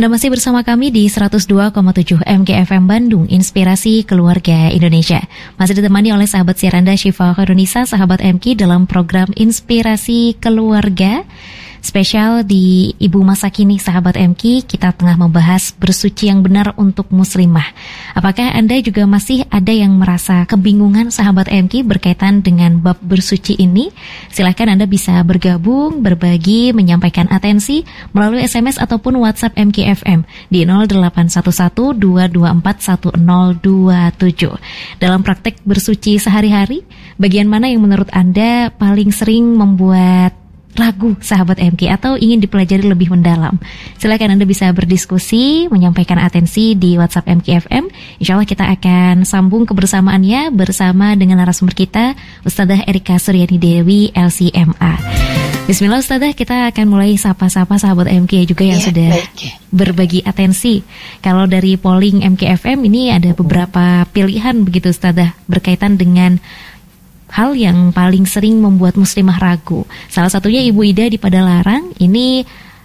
Anda masih bersama kami di 102,7 MGFM Bandung, Inspirasi Keluarga Indonesia. Masih ditemani oleh sahabat siar Anda Syifa Khairunisa, sahabat MK dalam program Inspirasi Keluarga. Spesial di Ibu Masa Kini, sahabat MK, kita tengah membahas bersuci yang benar untuk muslimah. Apakah Anda juga masih ada yang merasa kebingungan, sahabat MK, berkaitan dengan bab bersuci ini? Silahkan Anda bisa bergabung, berbagi, menyampaikan atensi melalui SMS ataupun WhatsApp MKFM di 0811-224-1027. Dalam praktek bersuci sehari-hari, bagian mana yang menurut Anda paling sering membuat ragu, sahabat MK, atau ingin dipelajari lebih mendalam? Silakan Anda bisa berdiskusi, menyampaikan atensi di WhatsApp MKFM. Insya Allah kita akan sambung kebersamaannya bersama dengan narasumber kita, Ustadzah Erika Suryani Dewi, LCMA. Bismillah Ustadzah, kita akan mulai sapa-sapa sahabat MK juga yang sudah berbagi atensi. Kalau dari polling MKFM ini ada beberapa pilihan begitu Ustadzah, berkaitan dengan hal yang paling sering membuat muslimah ragu. Salah satunya Ibu Ida di Padalarang ini